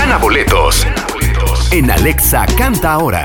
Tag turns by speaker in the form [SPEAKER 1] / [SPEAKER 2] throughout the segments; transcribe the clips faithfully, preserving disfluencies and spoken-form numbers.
[SPEAKER 1] Gana boletos en Alexa Canta Ahora.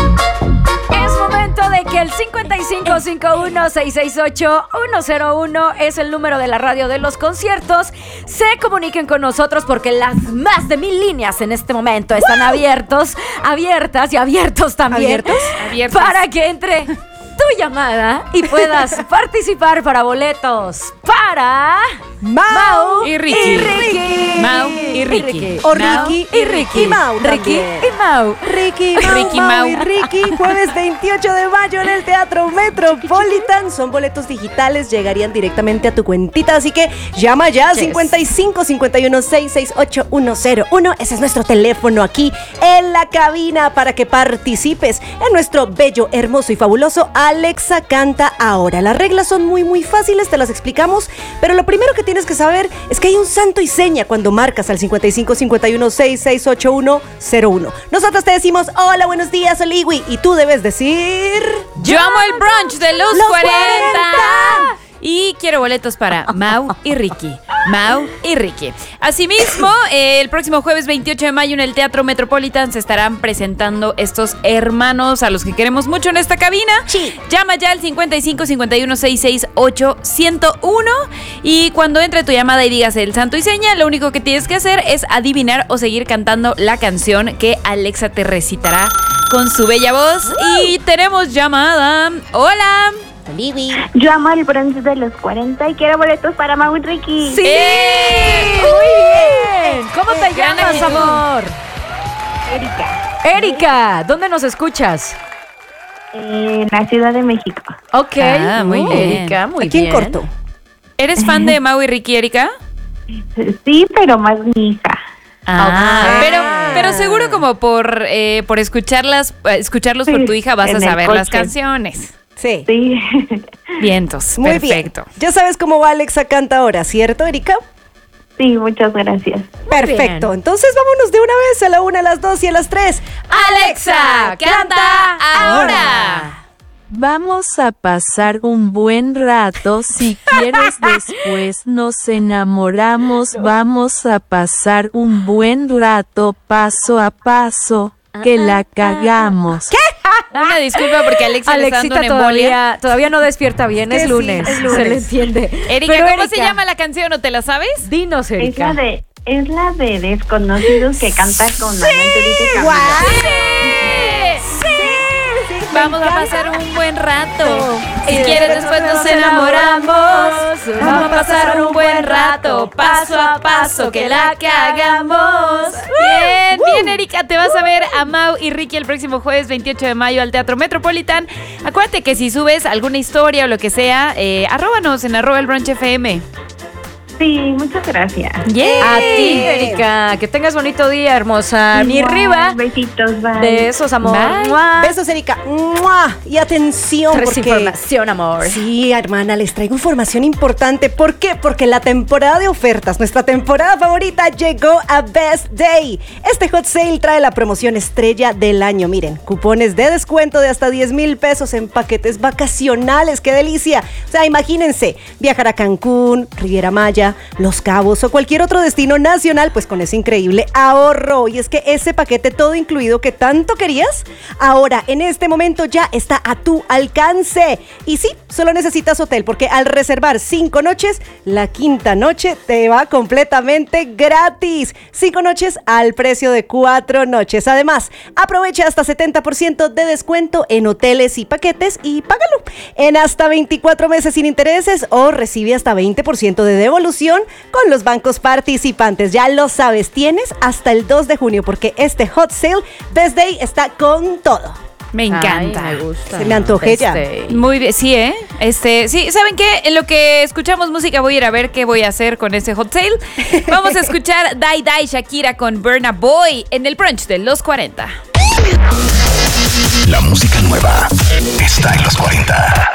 [SPEAKER 2] Es momento de que el cincuenta y cinco cincuenta y uno seiscientos sesenta y ocho ciento uno es el número de la radio de los conciertos. Se comuniquen con nosotros porque las más de mil líneas en este momento están ¡Wow! abiertos, abiertas y abiertos también.
[SPEAKER 3] ¿Abiertos? Abiertos.
[SPEAKER 2] Para que entre tu llamada y puedas participar para boletos para
[SPEAKER 3] Mau y Ricky.
[SPEAKER 2] y Ricky.
[SPEAKER 3] Mau y Ricky.
[SPEAKER 4] O
[SPEAKER 3] Mau
[SPEAKER 4] Ricky
[SPEAKER 2] y Ricky.
[SPEAKER 4] y Mau
[SPEAKER 2] Ricky
[SPEAKER 4] también.
[SPEAKER 2] y Mau.
[SPEAKER 4] Ricky, Mau,
[SPEAKER 3] Ricky,
[SPEAKER 4] Mau
[SPEAKER 3] Mau.
[SPEAKER 4] y Ricky, jueves veintiocho de mayo en el Teatro Metropolitan. Son boletos digitales, llegarían directamente a tu cuentita, así que llama ya,
[SPEAKER 2] Yes.
[SPEAKER 4] cincuenta y cinco cincuenta y uno seiscientos sesenta y ocho ciento uno. Ese es nuestro teléfono aquí en la cabina para que participes en nuestro bello, hermoso y fabuloso Alexa Canta Ahora. Las reglas son muy, muy fáciles, te las explicamos, pero lo primero que tienes que saber es que hay un santo y seña cuando marcas al cincuenta y cinco cincuenta y uno seiscientos sesenta y ocho ciento uno. Nosotros te decimos, hola, buenos días, Oliwi, y tú debes decir...
[SPEAKER 3] Yo amo el brunch de los,
[SPEAKER 4] Los
[SPEAKER 3] cuarenta.
[SPEAKER 4] cuarenta.
[SPEAKER 3] Y quiero boletos para Mau y Ricky. Mau y Ricky. Asimismo, eh, el próximo jueves veintiocho de mayo en el Teatro Metropolitan se estarán presentando estos hermanos a los que queremos mucho en esta cabina.
[SPEAKER 4] Sí.
[SPEAKER 3] Llama ya al cincuenta y cinco cincuenta y uno seiscientos sesenta y ocho ciento uno y cuando entre tu llamada y digas el santo y seña, lo único que tienes que hacer es adivinar o seguir cantando la canción que Alexa te recitará con su bella voz. Y tenemos llamada. Hola.
[SPEAKER 4] Oliwi.
[SPEAKER 5] Yo amo el brunch de los cuarenta y quiero boletos para Mau y Ricky.
[SPEAKER 2] ¡Sí!
[SPEAKER 3] ¡Eh!
[SPEAKER 2] ¡Muy bien! ¿Cómo te
[SPEAKER 3] Gran
[SPEAKER 2] llamas,
[SPEAKER 3] actitud.
[SPEAKER 2] amor?
[SPEAKER 5] Erika,
[SPEAKER 2] Erika, ¿dónde nos escuchas?
[SPEAKER 5] en la Ciudad de México.
[SPEAKER 2] Ok.
[SPEAKER 3] Ah, muy
[SPEAKER 2] Uh,
[SPEAKER 3] bien.
[SPEAKER 2] Erika, muy
[SPEAKER 4] Aquí en
[SPEAKER 2] bien.
[SPEAKER 4] corto.
[SPEAKER 3] ¿Eres fan de Mau y Ricky, Erika?
[SPEAKER 5] Sí, pero más mi hija.
[SPEAKER 3] Ah,
[SPEAKER 2] Ok.
[SPEAKER 3] pero, pero seguro como por, eh, por escucharlas, eh, escucharlos por
[SPEAKER 5] Sí,
[SPEAKER 3] tu hija vas a
[SPEAKER 5] en el
[SPEAKER 3] saber las
[SPEAKER 5] coche.
[SPEAKER 3] canciones.
[SPEAKER 4] Sí.
[SPEAKER 5] Sí.
[SPEAKER 3] Vientos,
[SPEAKER 4] Muy
[SPEAKER 3] perfecto.
[SPEAKER 4] bien. Ya sabes cómo va Alexa Canta Ahora, ¿cierto, Erika?
[SPEAKER 5] Sí, muchas gracias.
[SPEAKER 4] Perfecto.
[SPEAKER 2] bien.
[SPEAKER 4] Entonces vámonos de una vez a la una, a las dos y a las tres.
[SPEAKER 3] Alexa, canta ahora.
[SPEAKER 6] Vamos a pasar un buen rato. Si quieres después nos enamoramos. Vamos a pasar un buen rato paso a paso. Que la cagamos.
[SPEAKER 3] Una disculpa porque Alexa le está dando
[SPEAKER 2] Alexita
[SPEAKER 3] una embolia.
[SPEAKER 2] todavía, todavía no despierta bien,
[SPEAKER 4] Es
[SPEAKER 2] es
[SPEAKER 4] que sí,
[SPEAKER 2] lunes,
[SPEAKER 4] es lunes.
[SPEAKER 2] se le entiende.
[SPEAKER 3] Erika,
[SPEAKER 2] Pero,
[SPEAKER 3] ¿cómo se
[SPEAKER 2] Erika,
[SPEAKER 3] llama la canción o te la sabes?
[SPEAKER 2] Dinos,
[SPEAKER 5] Es
[SPEAKER 2] Erika.
[SPEAKER 5] la de es la de Desconocidos que canta con Manuel Turizo y Camila.
[SPEAKER 3] Vamos a pasar un buen rato. Si
[SPEAKER 2] Y
[SPEAKER 3] quieres
[SPEAKER 2] después
[SPEAKER 3] después nos
[SPEAKER 2] nos
[SPEAKER 3] enamoramos.
[SPEAKER 2] enamoramos.
[SPEAKER 3] Vamos a pasar un buen rato, paso a paso, que la cagamos. Bien, bien, Erika, te vas a ver a Mau y Ricky el próximo jueves veintiocho de mayo al Teatro Metropolitan. Acuérdate que si subes alguna historia o lo que sea, eh, arróbanos en arroba el brunch F M.
[SPEAKER 5] Sí, muchas gracias.
[SPEAKER 2] A ti, Erika, que tengas bonito día, hermosa. Mi
[SPEAKER 5] Igual,
[SPEAKER 2] Riva.
[SPEAKER 5] Besitos, bye.
[SPEAKER 2] Besos, amor.
[SPEAKER 3] Bye.
[SPEAKER 2] Mua.
[SPEAKER 4] Besos, Erika. ¡Mua! Y atención,
[SPEAKER 2] Traes
[SPEAKER 4] porque...
[SPEAKER 2] información, amor.
[SPEAKER 4] Sí, hermana, les traigo información importante. ¿Por qué? Porque la temporada de ofertas, nuestra temporada favorita, llegó a Best Day. Este hot sale trae la promoción estrella del año. Miren, cupones de descuento de hasta diez mil pesos en paquetes vacacionales. ¡Qué delicia! O sea, imagínense, viajar a Cancún, Riviera Maya, Los Cabos o cualquier otro destino nacional, pues con ese increíble ahorro. Y es que ese paquete todo incluido que tanto querías, ahora en este momento ya está a tu alcance. Y sí, solo necesitas hotel, porque al reservar cinco noches, la quinta noche te va completamente gratis. Cinco noches al precio de cuatro noches. Además, aprovecha hasta setenta por ciento de descuento en hoteles y paquetes y págalo en hasta veinticuatro meses sin intereses o recibe hasta veinte por ciento de devolución con los bancos participantes. Ya lo sabes, tienes hasta el dos de junio porque este hot sale Best Day está con todo.
[SPEAKER 3] Me encanta.
[SPEAKER 2] Ay, me gusta.
[SPEAKER 4] Se me antojé ya.
[SPEAKER 2] Este,
[SPEAKER 3] Muy bien, sí, ¿eh? Este, sí, ¿saben qué? En lo que escuchamos música voy a ir a ver qué voy a hacer con ese hot sale. Vamos a escuchar Die Die Shakira con Burna Boy en el brunch de los cuarenta.
[SPEAKER 1] La música nueva está en los cuarenta.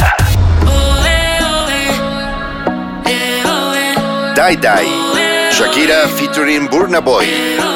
[SPEAKER 1] Die Die, Shakira featuring Burna Boy.